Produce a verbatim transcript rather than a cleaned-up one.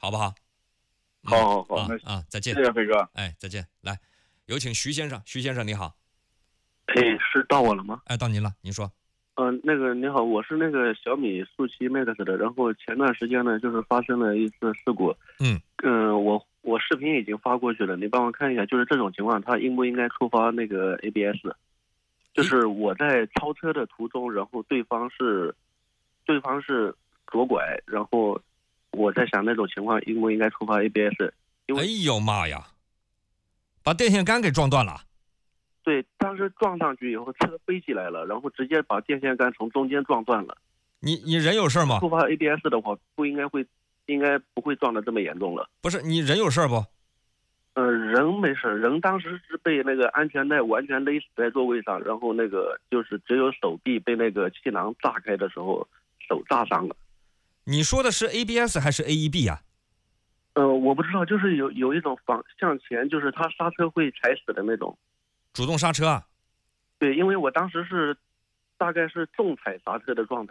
好不好？ 好好好， 啊那啊，再见。 谢谢飞哥。 哎，再见。来，有请徐先生。徐先生你好。 哎，是到我了吗？ 哎，到您了，您说。 嗯、呃，那个你好，我是那个小米速七 Max 的，然后前段时间呢，就是发生了一次事故。 嗯嗯、呃，我我视频已经发过去了，你帮我看一下，就是这种情况，它应不应该触发那个 A B S？就是我在超车的途中，然后对方是对方是左拐，然后我在想那种情况应不应该触发 A B S？因为哎呦妈呀，把电线杆给撞断了。 对，当时撞上去以后，车飞起来了，然后直接把电线杆从中间撞断了。 你你人有事吗？ 触发 A B S 的话，不应该会，应该不会撞得这么严重了。 不是，你人有事不？ 呃，人没事，人当时是被那个安全带完全勒死在座位上，然后那个就是只有手臂被那个气囊炸开的时候手炸伤了。 你说的是 A B S 还是 A E B 啊？ 呃，我不知道，就是有有一种方向前，就是他刹车会踩死的那种。 主动刹车啊？ 对，因为我当时是大概是重踩刹车的状态。